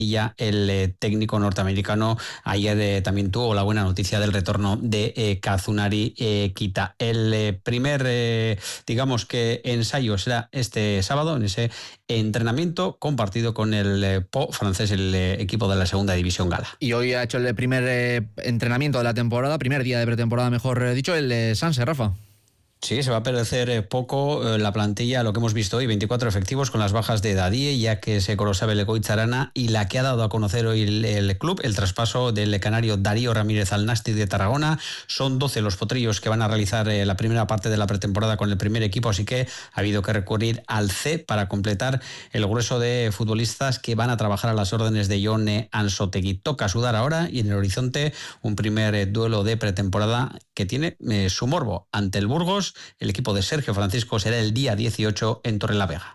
ya el técnico norteamericano ayer también tuvo la buena noticia del retorno de Kazunari Kita. El primer, digamos que ensayo será este sábado en ese entrenamiento compartido con el Po francés, el equipo de la segunda división gala. Y hoy ha hecho el primer entrenamiento de la temporada, primer día de pretemporada, mejor dicho, el Sanse, Rafa. Sí, se va a parecer poco la plantilla, lo que hemos visto hoy, 24 efectivos con las bajas de Dadie, ya que se Corosabel Lecoitz-Arana, y la que ha dado a conocer hoy el club, el traspaso del canario Darío Ramírez al Nasti de Tarragona. Son 12 los potrillos que van a realizar la primera parte de la pretemporada con el primer equipo, así que ha habido que recurrir al C para completar el grueso de futbolistas que van a trabajar a las órdenes de Jon Ansotegui. Toca sudar ahora y en el horizonte un primer duelo de pretemporada que tiene su morbo ante el Burgos. El equipo de Sergio Francisco será el día 18 en Torrelavega.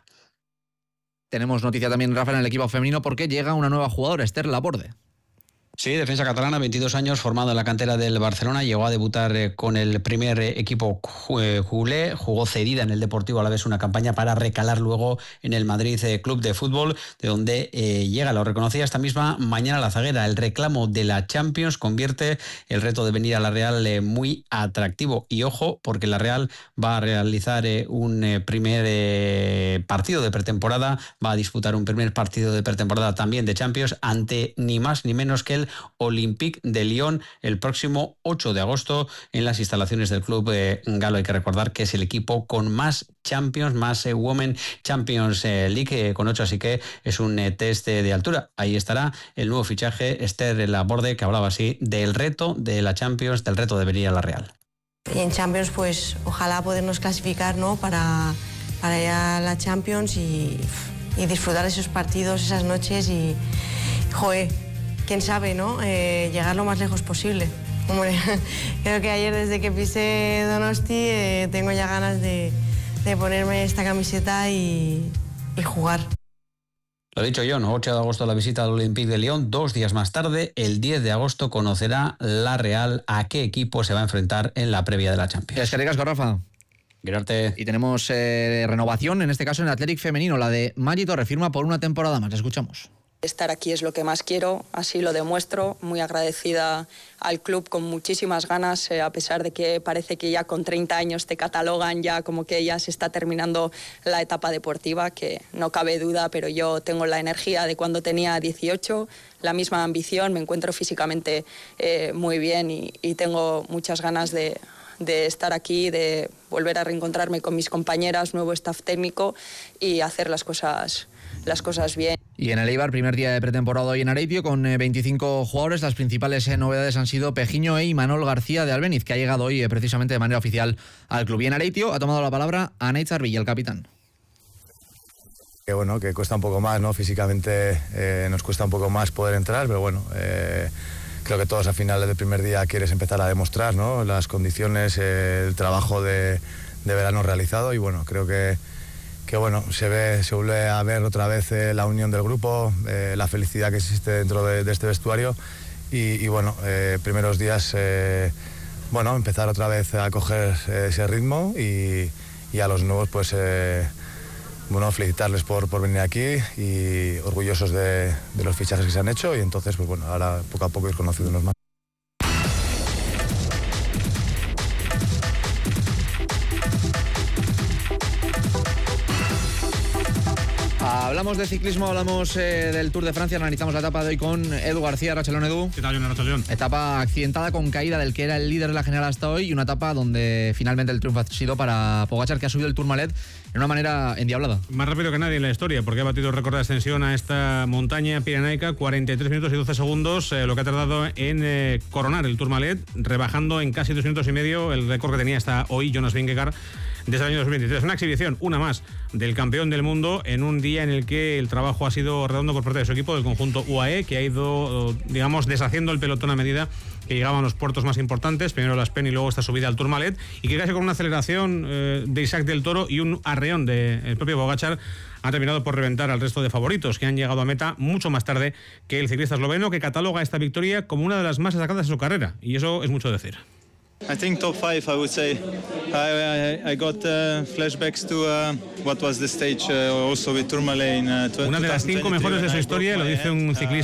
Tenemos noticia también, Rafa, en el equipo femenino porque llega una nueva jugadora, Esther Laborde. Sí, defensa catalana, 22 años, formado en la cantera del Barcelona, llegó a debutar con el primer equipo culé, jugó cedida en el Deportivo Alavés una campaña para recalar luego en el Madrid Club de Fútbol, de donde llega, lo reconocía esta misma mañana la zaguera. El reclamo de la Champions convierte el reto de venir a la Real muy atractivo. Y ojo, porque la Real va a realizar un primer partido de pretemporada, va a disputar un primer partido de pretemporada también de Champions ante ni más ni menos que el Olympique de Lyon el próximo 8 de agosto en las instalaciones del club galo. Hay que recordar que es el equipo con más Champions, más Women Champions League con 8, así que es un test de altura. Ahí estará el nuevo fichaje, Esther Laborde, que hablaba así del reto de la Champions, del reto de venir a la Real. Y en Champions, pues ojalá podernos clasificar, ¿no? para ir a la Champions y disfrutar esos partidos, esas noches y, joder, quién sabe, ¿no? Llegar lo más lejos posible. Hombre, creo que ayer desde que pisé Donosti tengo ya ganas de ponerme esta camiseta y jugar. Lo he dicho yo, ¿no? 8 de agosto la visita al Olympique de Lyon. 2 días más tarde, el 10 de agosto, conocerá la Real a qué equipo se va a enfrentar en la previa de la Champions. Es que ricas, Rafa. Gracias. Y tenemos renovación, en este caso en el Athletic femenino. La de Maggi Torre firma por una temporada más. La escuchamos. Estar aquí es lo que más quiero, así lo demuestro, muy agradecida al club con muchísimas ganas, a pesar de que parece que ya con 30 años te catalogan ya como que ya se está terminando la etapa deportiva, que no cabe duda, pero yo tengo la energía de cuando tenía 18, la misma ambición, me encuentro físicamente muy bien y tengo muchas ganas de estar aquí, de volver a reencontrarme con mis compañeras, nuevo staff técnico y hacer las cosas bien. Y en el Eibar, primer día de pretemporada hoy en Areitio, con 25 jugadores. Las principales novedades han sido Pejiño e Imanol García de Albéniz, que ha llegado hoy precisamente de manera oficial al club. Y en Areitio ha tomado la palabra Anaitz Arvilla, el capitán. Que bueno, que cuesta un poco más, ¿no? Físicamente nos cuesta un poco más poder entrar, pero bueno, creo que todos al final del primer día quieres empezar a demostrar, ¿no? Las condiciones, el trabajo de verano realizado y bueno, creo que bueno, se vuelve a ver otra vez la unión del grupo, la felicidad que existe dentro de este vestuario y bueno, primeros días, bueno, empezar otra vez a coger ese ritmo y a los nuevos pues bueno, felicitarles por venir aquí y orgullosos de los fichajes que se han hecho y entonces pues bueno, ahora poco a poco ir conociéndonos más. Hablamos de ciclismo, hablamos del Tour de Francia, analizamos la etapa de hoy con Edu García. Rachalón, Edu. ¿Qué tal, Rachalón? Etapa accidentada con caída del que era el líder de la general hasta hoy y una etapa donde finalmente el triunfo ha sido para Pogačar, que ha subido el Tourmalet de una manera endiablada. Más rápido que nadie en la historia, porque ha batido el récord de ascensión a esta montaña pirenaica, 43 minutos y 12 segundos, lo que ha tardado en coronar el Tourmalet, rebajando en casi 2 minutos y medio el récord que tenía hasta hoy Jonas Vingegaard desde el año 2023. Una exhibición, una más, del campeón del mundo en un día en el que el trabajo ha sido redondo por parte de su equipo, del conjunto UAE, que ha ido, digamos, deshaciendo el pelotón a medida que llegaban los puertos más importantes, primero la Aspen y luego esta subida al Tourmalet, y que casi con una aceleración de Isaac del Toro y un arreón del propio Pogačar ha terminado por reventar al resto de favoritos, que han llegado a meta mucho más tarde que el ciclista esloveno, que cataloga esta victoria como una de las más destacadas de su carrera, y eso es mucho decir. I think top 5, I would say. I got flashbacks to what was the stage also with Tourmalet in 2020. Una de las 5 mejores de su historia, lo dice un ciclista